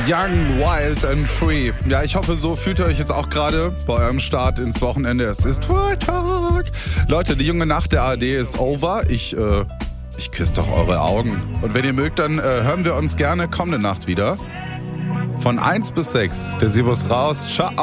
Young, Wild and Free. Ja, ich hoffe, so fühlt ihr euch jetzt auch gerade bei eurem Start ins Wochenende. Es ist Freitag. Leute, die junge Nacht der ARD ist over. Ich küsse doch eure Augen. Und wenn ihr mögt, dann hören wir uns gerne kommende Nacht wieder. Von 1 bis 6. Der Sibus raus. Ciao.